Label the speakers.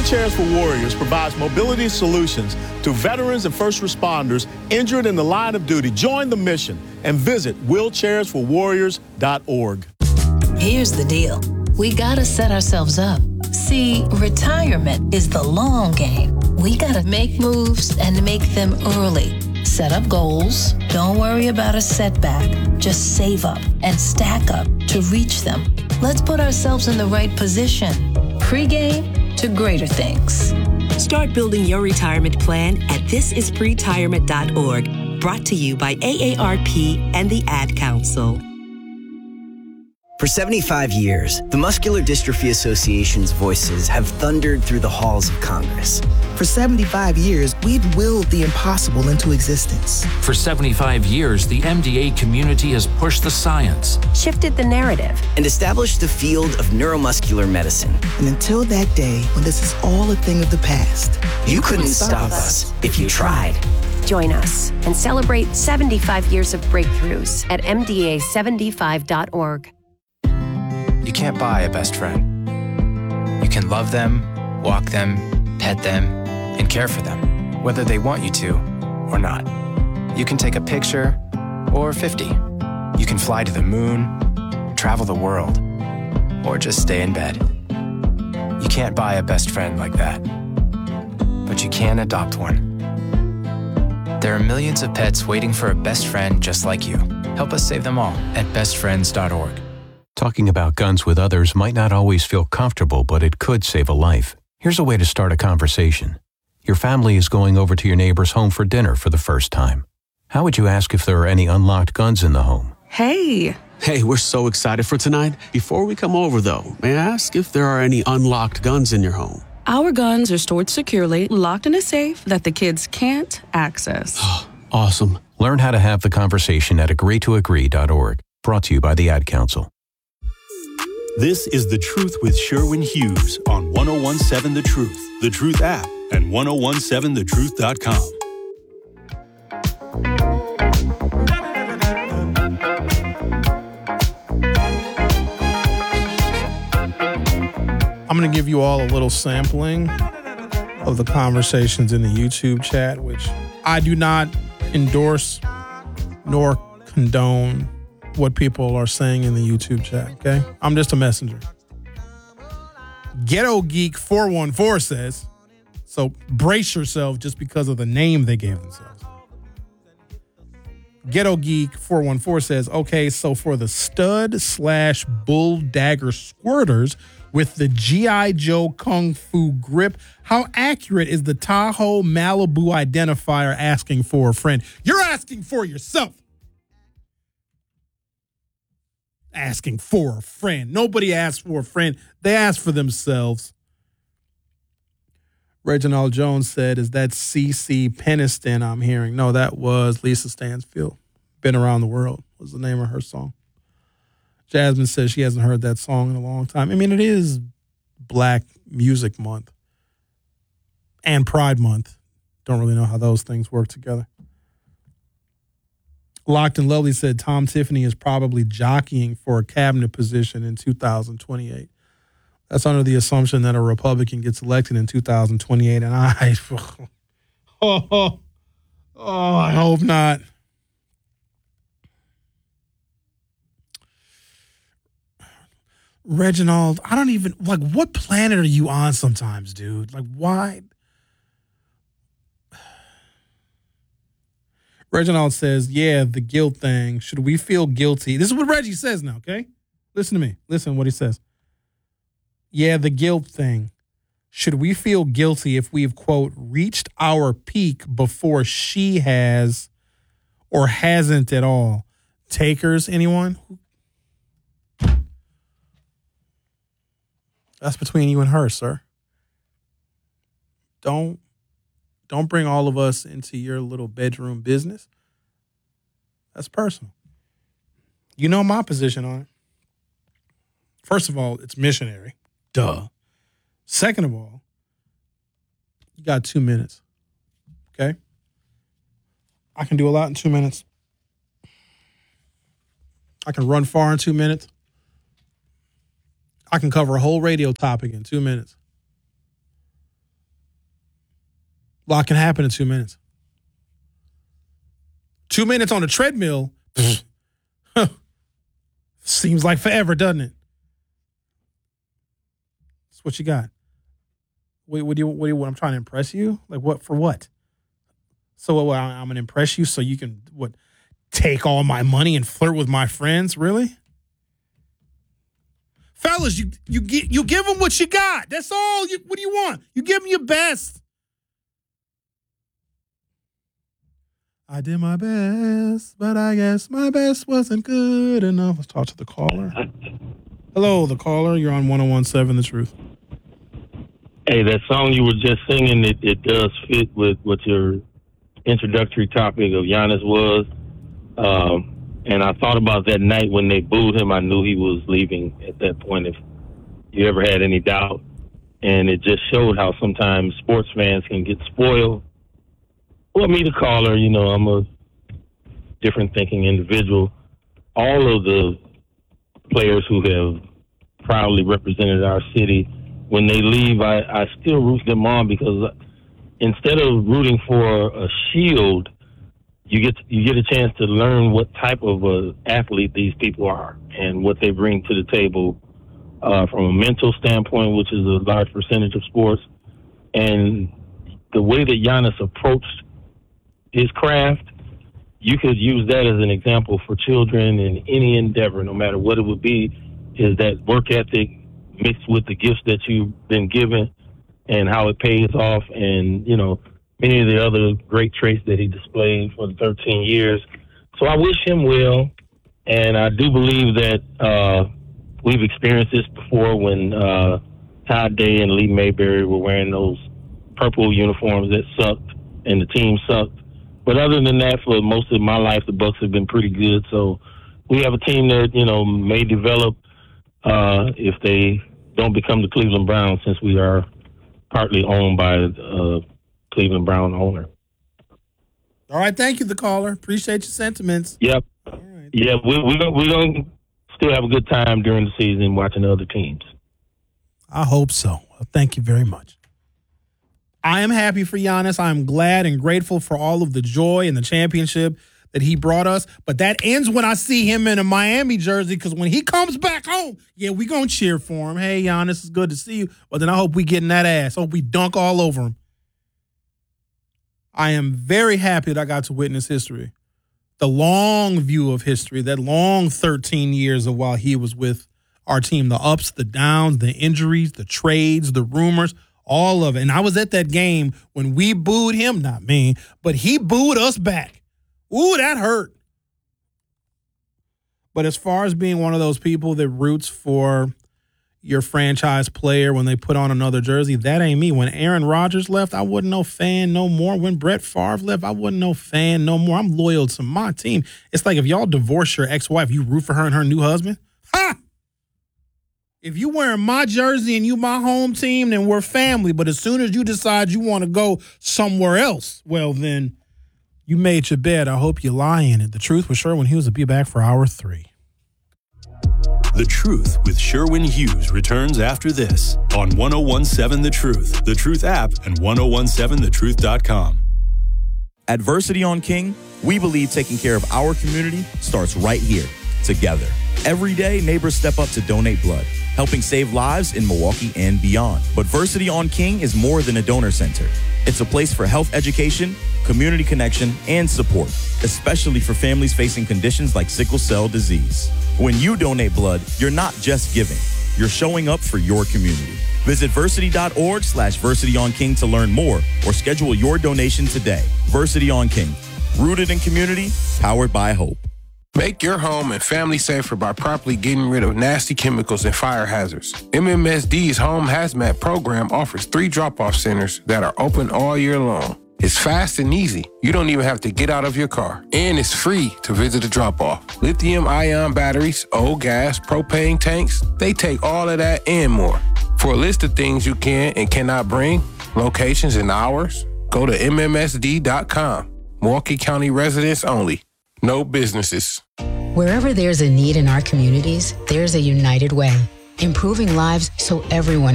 Speaker 1: Wheelchairs for Warriors provides mobility solutions to veterans and first responders injured in the line of duty. Join the mission and visit wheelchairsforwarriors.org.
Speaker 2: Here's the deal. We gotta set ourselves up. See, retirement is the long game. We gotta make moves and make them early. Set up goals. Don't worry about a setback. Just save up and stack up to reach them. Let's put ourselves in the right position. Pre-game to greater things.
Speaker 3: Start building your retirement plan at thisispretirement.org. Brought to you by AARP and the Ad Council.
Speaker 4: For 75 years, the Muscular Dystrophy Association's voices have thundered through the halls of Congress.
Speaker 5: For 75 years, we've willed the impossible into existence.
Speaker 6: For 75 years, the MDA community has pushed the science,
Speaker 7: shifted the narrative,
Speaker 4: and established the field of neuromuscular medicine.
Speaker 5: And until that day, when this is all a thing of the past,
Speaker 4: you couldn't stop us if you tried.
Speaker 7: Join us and celebrate 75 years of breakthroughs at MDA75.org.
Speaker 8: You can't buy a best friend. You can love them, walk them, pet them, and care for them, whether they want you to or not. You can take a picture or 50. You can fly to the moon, travel the world, or just stay in bed. You can't buy a best friend like that, but you can adopt one. There are millions of pets waiting for a best friend just like you. Help us save them all at bestfriends.org.
Speaker 9: Talking about guns with others might not always feel comfortable, but it could save a life. Here's a way to start a conversation. Your family is going over to your neighbor's home for dinner for the first time. How would you ask if there are any unlocked guns in the home?
Speaker 10: Hey, we're so excited for tonight. Before we come over, though, may I ask if there are any unlocked guns in your home?
Speaker 11: Our guns are stored securely, locked in a safe that the kids can't access.
Speaker 10: Awesome.
Speaker 9: Learn how to have the conversation at agreetoagree.org. Brought to you by the Ad Council.
Speaker 12: This is The Truth with Sherwin Hughes on 1017 The Truth, The Truth app, and 1017thetruth.com.
Speaker 13: I'm going to give you all a little sampling of the conversations in the YouTube chat, which I do not endorse nor condone what people are saying in the YouTube chat, okay? I'm just a messenger. Ghetto Geek 414 says, so brace yourself just because of the name they gave themselves. Ghetto Geek 414 says, okay, so for the stud/bull dagger squirters with the G.I. Joe Kung Fu grip, how accurate is the Tahoe Malibu identifier asking for a friend? You're asking for yourself. Asking for a friend. Nobody asked for a friend. They asked for themselves. Reginald Jones said, is that CeCe Peniston I'm hearing? No, that was Lisa Stansfield. Been Around the World was the name of her song. Jasmine says she hasn't heard that song in a long time. I mean, it is Black Music Month and Pride Month. Don't really know how those things work together. Locked and Lovely said Tom Tiffany is probably jockeying for a cabinet position in 2028. That's under the assumption that a Republican gets elected in 2028, and I hope not. Reginald, I don't even, what planet are you on sometimes, dude? Why? Reginald says, yeah, the guilt thing. Should we feel guilty? This is what Reggie says now, okay? Listen to me. Listen to what he says. Yeah, the guilt thing. Should we feel guilty if we've, quote, reached our peak before she has or hasn't at all? Takers, anyone? That's between you and her, sir. Don't bring all of us into your little bedroom business. That's personal. You know my position on it. First of all, it's missionary. Duh. Second of all, you got 2 minutes. Okay? I can do a lot in 2 minutes. I can run far in 2 minutes. I can cover a whole radio topic in 2 minutes. A lot can happen in 2 minutes. 2 minutes on a treadmill seems like forever, doesn't it? That's what you got. What do you want? I'm trying to impress you? Like what? For what? So what, I'm going to impress you so you can, take all my money and flirt with my friends? Really? Fellas, you give them what you got. That's all. What do you want? You give them your best. I did my best, but I guess my best wasn't good enough. Let's talk to the caller. Hello, the caller. You're on 101.7 The Truth.
Speaker 14: Hey, that song you were just singing, it does fit with what your introductory topic of Giannis was. And I thought about that night when they booed him. I knew he was leaving at that point, if you ever had any doubt. And it just showed how sometimes sports fans can get spoiled. Well, me, the caller, I'm a different thinking individual. All of the players who have proudly represented our city, when they leave, I still root them on, because instead of rooting for a shield, you get a chance to learn what type of athlete these people are and what they bring to the table from a mental standpoint, which is a large percentage of sports, and the way that Giannis approached his craft. You could use that as an example for children in any endeavor, no matter what it would be, is that work ethic mixed with the gifts that you've been given and how it pays off, and, many of the other great traits that he displayed for the 13 years. So I wish him well, and I do believe that we've experienced this before when Todd Day and Lee Mayberry were wearing those purple uniforms that sucked and the team sucked. But other than that, for most of my life, the Bucks have been pretty good. So we have a team that, may develop if they don't become the Cleveland Browns, since we are partly owned by a Cleveland Brown owner.
Speaker 13: All right. Thank you, the caller. Appreciate your sentiments.
Speaker 14: Yep. Right. Yeah, we're going to still have a good time during the season watching other teams.
Speaker 13: I hope so. Well, thank you very much. I am happy for Giannis. I'm glad and grateful for all of the joy and the championship that he brought us. But that ends when I see him in a Miami jersey, because when he comes back home, we're going to cheer for him. Hey, Giannis, it's good to see you. But then I hope we get in that ass. I hope we dunk all over him. I am very happy that I got to witness history. The long view of history, that long 13 years of while he was with our team, the ups, the downs, the injuries, the trades, the rumors, all of it. And I was at that game when we booed him, not me, but he booed us back. Ooh, that hurt. But as far as being one of those people that roots for your franchise player when they put on another jersey, that ain't me. When Aaron Rodgers left, I wasn't no fan no more. When Brett Favre left, I wasn't no fan no more. I'm loyal to my team. It's like if y'all divorce your ex-wife, you root for her and her new husband? Ha! If you wearing my jersey and you my home team, then we're family. But as soon as you decide you want to go somewhere else, well, then you made your bed. I hope you lie in it. The Truth with Sherwin Hughes will be back for hour 3.
Speaker 12: The Truth with Sherwin Hughes returns after this on 101.7 The Truth, The Truth app, and 101.7thetruth.com.
Speaker 15: At Versity on King, we believe taking care of our community starts right here, together. Every day, neighbors step up to donate blood, helping save lives in Milwaukee and beyond. But Versity on King is more than a donor center. It's a place for health education, community connection, and support, especially for families facing conditions like sickle cell disease. When you donate blood, you're not just giving, you're showing up for your community. Visit versity.org/VersityOnKing to learn more or schedule your donation today. Versity on King, rooted in community, powered by hope.
Speaker 16: Make your home and family safer by properly getting rid of nasty chemicals and fire hazards. MMSD's Home Hazmat program offers 3 drop-off centers that are open all year long. It's fast and easy. You don't even have to get out of your car. And it's free to visit the drop-off. Lithium-ion batteries, old gas, propane tanks, they take all of that and more. For a list of things you can and cannot bring, locations and hours, go to MMSD.com. Milwaukee County residents only. No businesses.
Speaker 17: Wherever there's a need in our communities, there's a United Way. Improving lives so everyone